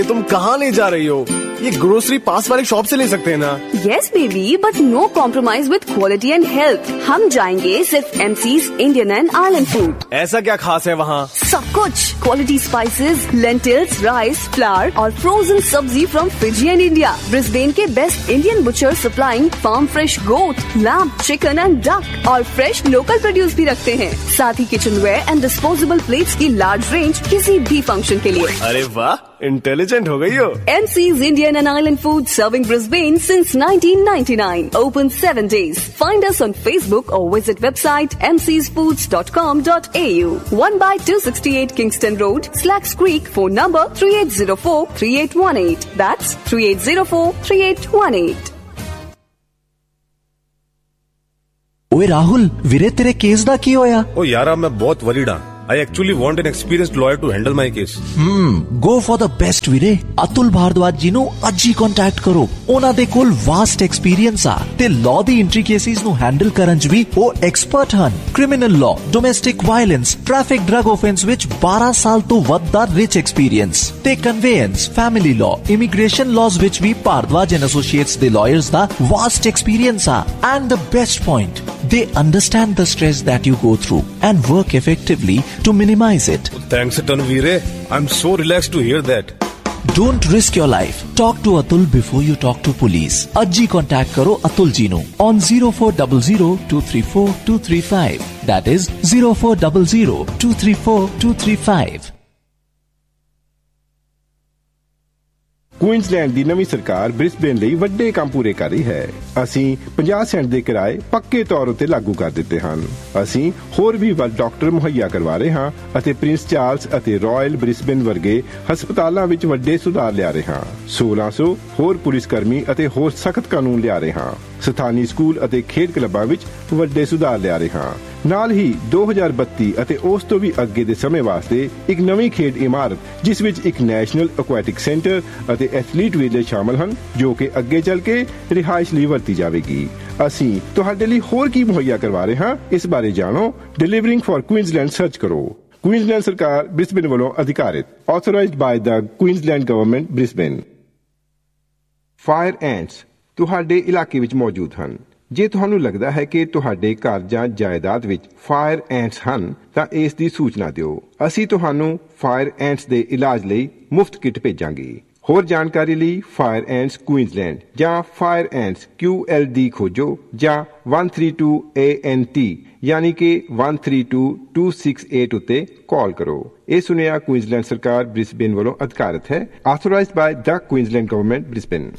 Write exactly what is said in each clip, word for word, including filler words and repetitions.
तुम कहाँ ले जा रही हो? ये ग्रोसरी पास वाले शॉप से ले सकते हैं ना? Yes baby, but no compromise with quality and health. हम जाएंगे सिर्फ MCs Indian and island food. ऐसा क्या खास है वहाँ? सब कुछ, quality spices, lentils, rice, flower और फ्रोजन सब्जी from Fiji and India. Brisbane के best Indian butcher supplying farm fresh goat, lamb, chicken and duck और फ्रेश लोकल प्रोड्यूस भी रखते हैं। साथ ही kitchen where and disposable plates की लार्ज रेंज किसी भी फंक्शन के लिए। अरे वाह, इंटेलिजेंट हो गई हो। MCs Indian and island food serving Brisbane since nineteen ninety-nine. Open seven days. Find us on Facebook or visit website m c s foods dot com dot a u. one by two sixty-eight Kingston Road, Slacks Creek. Phone number three eight zero four three eight one eight. That's three eight zero four three eight one eight. ओए राहुल, वीरे तेरे case दा की होया? ओ यारा, मैं बहुत worried हां। I actually want an experienced lawyer to handle my case. Hmm, go for the best ਵੀਰੇ। ਅਤੁਲ ਭਾਰਦਵਾਜ ਜੀ ਨੂੰ ਅੱਜ ਹੀ ਕੰਟੈਕਟ ਕਰੋ। ਉਹਨਾਂ ਦੇ ਕੋਲ ਵਾਸਟ ਐਕਸਪੀਰੀਅੰਸ ਆ ਤੇ ਲਾਅ ਦੀ ਇੰਟ੍ਰਿਕੇਸੀਜ਼ ਨੂੰ ਹੈਂਡਲ ਕਰਨ 'ਚ ਵੀ ਉਹ ਐਕਸਪਰਟ ਹਨ। Criminal law, domestic violence, traffic drug offence ਵਿੱਚ ਬਾਰਾਂ ਸਾਲ ਤੋਂ ਵੱਧ ਦਾ ਰਿਚ ਐਕਸਪੀਰੀਅੰਸ ਤੇ ਕਨਵੇਅੰਸ, ਫੈਮਿਲੀ ਲਾਅ, ਇਮੀਗ੍ਰੇਸ਼ਨ ਲਾਜ਼ ਵਿੱਚ ਵੀ ਭਾਰਦਵਾਜ ਐਂਡ ਐਸੋਸੀਏਟਸ ਦੇ ਲਾਇਰਸ ਦਾ ਵਾਸਟ ਐਕਸਪੀਰੀਅੰਸ ਆ। And the best point, they understand the stress that you go through and work effectively to minimize it. Thanks a ton, Veere. I'm so relaxed to hear that. Don't risk your life. Talk to Atul before you talk to police. Ajji contact karo Atul ji nu on zero four zero zero two three four two three five. That is zero four zero zero two three four two three five. Queensland ਦੀ ਨਵੀਂ ਸਰਕਾਰ Brisbane ਲਈ ਵੱਡੇ ਕੰਮ ਪੂਰੇ ਕਰ ਰਹੀ ਹੈ। ਅਸੀਂ ਪੰਜਾਹ ਸੈਂਟ ਦੇ ਕਿਰਾਏ ਪੱਕੇ ਤੌਰ ਉੱਤੇ ਲਾਗੂ ਕਰ ਦਿੱਤੇ ਹਨ। ਅਸੀਂ ਹੋਰ ਵੀ ਵੱਧ ਡਾਕਟਰ ਮੁਹੱਈਆ ਕਰਵਾ ਰਹੇ ਹਾਂ ਅਤੇ ਪ੍ਰਿੰਸ ਚਾਰਲਸ ਅਤੇ ਰਾਇਲ ਬ੍ਰਿਸਬੇਨ ਵਰਗੇ ਹਸਪਤਾਲਾਂ ਵਿੱਚ ਵੱਡੇ ਸੁਧਾਰ ਲਿਆ ਰਹੇ ਹਾਂ। ਸੋਲਾਂ ਸੌ ਹੋਰ ਪੁਲਿਸ ਕਰਮੀ ਅਤੇ ਹੋਰ ਸਖਤ ਕਾਨੂੰਨ ਲਿਆ ਰਹੇ ਹਾਂ। ਸਥਾਨੀ ਸਕੂਲ ਅਤੇ ਖੇਡ ਕਲੱਬਾਂ ਵਿੱਚ ਵੱਡੇ ਸੁਧਾਰ ਲਿਆ ਰਹੇ ਹਾਂ। ਨਾਲ ਹੀ ਦੋ ਹਜ਼ਾਰ ਬੱਤੀ ਅਤੇ ਉਸ ਤੋਂ ਵੀ ਅੱਗੇ ਦੇ ਸਮੇਂ ਵਾਸਤੇ ਇੱਕ ਨਵੀਂ ਖੇਡ ਇਮਾਰਤ ਜਿਸ ਵਿੱਚ ਇੱਕ ਨੈਸ਼ਨਲ ਐਕੁਐਟਿਕ ਸੈਂਟਰ ਅਤੇ ਐਥਲੀਟ ਵਿਲੇਜ ਸ਼ਾਮਲ ਹਨ ਜੋ ਕਿ ਅੱਗੇ ਚੱਲ ਕੇ ਰਿਹਾਇਸ਼ ਲਈ ਵਰਤੀ ਜਾਵੇਗੀ। ਅਸੀਂ ਤੁਹਾਡੇ ਲਈ ਹੋਰ ਕੀ ਮੁਹੱਈਆ ਕਰਵਾ ਰਹੇ ਹਾਂ, ਇਸ ਬਾਰੇ ਜਾਣੋ। ਡਿਲੀਵਰਿੰਗ ਫॉर ਕੁਈਨਜ਼ਲੈਂਡ ਸਰਚ ਕਰੋ। ਕੁਈਨਜ਼ਲੈਂਡ ਸਰਕਾਰ ਬ੍ਰਿਸਬੇਨ ਵੱਲੋਂ ਅਧਿਕਾਰਿਤ, ਆਥੋਰਾਈਜ਼ਡ ਬਾਈ ਦਾ ਕੁਈਨਜ਼ਲੈਂਡ ਗਵਰਨਮੈਂਟ ਬ੍ਰਿਸਬੇਨ। ਫਾਇਰ ਐਂਟਸ ਤੁਹਾਡੇ ਇਲਾਕੇ ਵਿੱਚ ਮੌਜੂਦ ਹਨ। ਜੇ ਤੁਹਾਨੂੰ ਲੱਗਦਾ ਹੈ ਕਿ ਤੁਹਾਡੇ ਘਰ ਜਾਂ ਜਾਇਦਾਦ ਵਿੱਚ ਫਾਇਰ ਐਂਟਸ ਹਨ ਤਾਂ ਇਸ ਦੀ ਸੂਚਨਾ ਦਿਓ। ਅਸੀਂ ਤੁਹਾਨੂੰ ਫਾਇਰ ਐਂਟਸ ਦੇ ਇਲਾਜ ਲਈ ਮੁਫਤ ਕਿੱਟ ਭੇਜਾਂਗੇ। ਹੋਰ ਜਾਣਕਾਰੀ ਲਈ ਫਾਇਰ ਐਂਟਸ ਕੁਈਨਜ਼ਲੈਂਡ ਜਾਂ ਫਾਇਰ ਐਂਟਸ ਕਿਊ ਐਲ ਡੀ ਖੋਜੋ ਜਾਂ one three two A N T ਯਾਨੀ ਕਿ one three two two six eight ਉੱਤੇ ਕਾਲ ਕਰੋ। ਇਹ ਸੁਨੇਹਾ ਕੁਈਨਜ਼ਲੈਂਡ ਸਰਕਾਰ ਬ੍ਰਿਸਬੇਨ ਵੱਲੋਂ ਅਧਿਕਾਰਿਤ ਹੈ, ਆਥੋਰਾਈਜ਼ਡ ਬਾय ਦ ਕੁਈਨਜ਼ਲੈਂਡ गवर्नमेंट ब्रिस्बेन।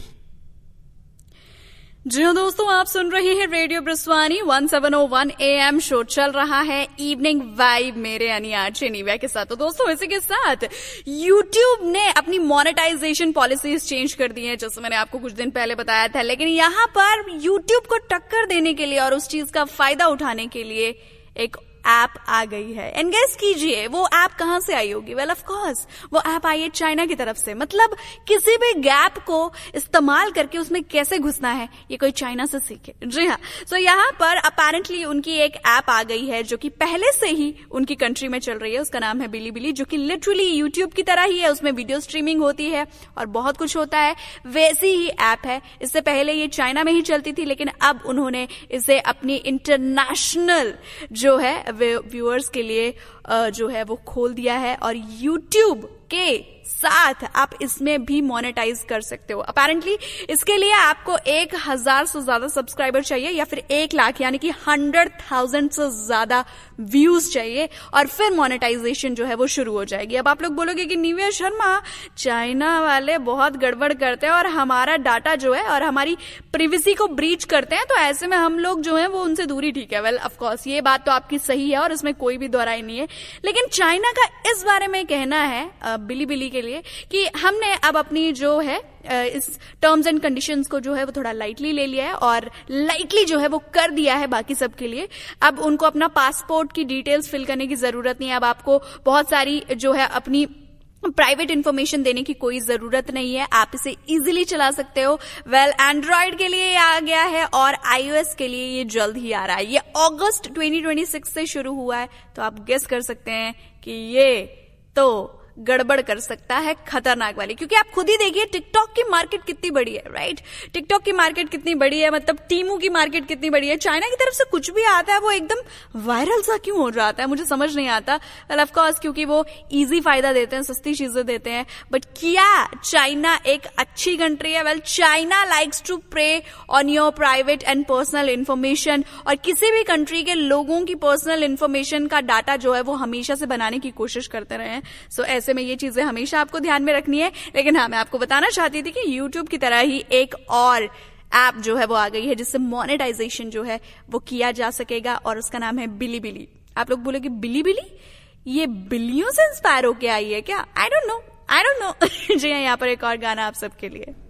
जी हाँ दोस्तों, आप सुन रहे हैं radio ब्रिस्वानी one seven O one A M. Show चल रहा है इवनिंग वाइब मेरे यानी आरजे निव्या के साथ। तो दोस्तों इसी के साथ यूट्यूब ने अपनी मोनेटाइजेशन पॉलिसीज चेंज कर दी हैं, जैसे मैंने आपको कुछ दिन पहले बताया था। लेकिन यहाँ पर यूट्यूब को टक्कर देने के लिए और उस चीज का फायदा उठाने के लिए एक ऐप आ गई है। एंड गेस कीजिए वो ऐप कहां से आई होगी? वेल ऑफ कोर्स वो ऐप आई है चाइना की तरफ से। मतलब किसी भी गैप को इस्तेमाल करके उसमें कैसे घुसना है ये कोई चाइना से सीखे। जी हाँ, सो यहाँ पर अपेरेंटली उनकी एक ऐप आ गई है जो कि पहले से ही उनकी कंट्री में चल रही है। उसका नाम है बिलीबिली, जो कि लिटरली यूट्यूब की तरह ही है। उसमें वीडियो स्ट्रीमिंग होती है और बहुत कुछ होता है, वैसी ही ऐप है। इससे पहले ये चाइना में ही चलती थी, लेकिन अब उन्होंने इसे अपनी इंटरनेशनल जो है व्यूअर्स के लिए जो है वो खोल दिया है और यूट्यूब के साथ आप इसमें भी मोनेटाइज कर सकते हो। अपेरेंटली इसके लिए आपको एक हजार से ज्यादा सब्सक्राइबर चाहिए या फिर एक लाख यानी कि हंड्रेड थाउजेंड से ज्यादा व्यूज चाहिए और फिर मोनेटाइजेशन जो है वो शुरू हो जाएगी। अब आप लोग बोलोगे कि निव्या शर्मा, चाइना वाले बहुत गड़बड़ करते हैं और हमारा डाटा जो है और हमारी प्रिवेसी को ब्रीच करते हैं, तो ऐसे में हम लोग जो है वो उनसे दूरी ठीक है। वेल ऑफ कोर्स ये बात तो आपकी सही है और इसमें कोई भी दोहराई नहीं है। लेकिन चाइना का इस बारे में कहना है बिलीबिली के लिए कि हमने अब अपनी जो है इस टर्म्स एंड कंडीशंस को जो है वो थोड़ा लाइटली ले लिया है और लाइटली जो है वो कर दिया है बाकी सबके लिए। अब उनको अपना पासपोर्ट की डिटेल्स फिल करने की जरूरत नहीं है। अब आपको बहुत सारी जो है अपनी प्राइवेट इंफॉर्मेशन देने की कोई जरूरत नहीं है। आप इसे इजीली चला सकते हो। वेल एंड्रॉइड के लिए आ गया है और आईओएस के लिए ये जल्द ही आ रहा है। ये अगस्त ट्वेंटी ट्वेंटी सिक्स से शुरू हुआ है, तो आप गेस कर सकते हैं कि ये तो गड़बड़ कर सकता है, खतरनाक वाली। क्योंकि आप खुद ही देखिए टिकटॉक की मार्केट कितनी बड़ी है, राइट? टिकटॉक की मार्केट कितनी बड़ी है, मतलब टीमू की मार्केट कितनी बड़ी है। चाइना की तरफ से कुछ भी आता है वो एकदम वायरल सा क्यों हो जाता है, मुझे समझ नहीं आता। वेल ऑफ कोर्स क्योंकि वो इजी फायदा देते हैं, सस्ती चीजें देते हैं। बट क्या चाइना एक अच्छी कंट्री है? Well China likes to prey on your private and personal information, और किसी भी कंट्री के लोगों की पर्सनल इंफॉर्मेशन का डाटा जो है वो हमेशा से बनाने की कोशिश करते रहे हैं। सो so, ऐसे में ये चीजें हमेशा आपको ध्यान में रखनी है। लेकिन हाँ, मैं आपको बताना चाहती थी कि यूट्यूब की तरह ही एक और ऐप जो है वो आ गई है जिससे मोनेटाइजेशन जो है वो किया जा सकेगा, और उसका नाम है बिलीबिली। आप लोग बोले कि बिलीबिली ये बिल्लियों से इंस्पायर होके आई है क्या? I don't know, I don't know. जी हाँ, यहाँ पर एक और गाना आप सबके लिए।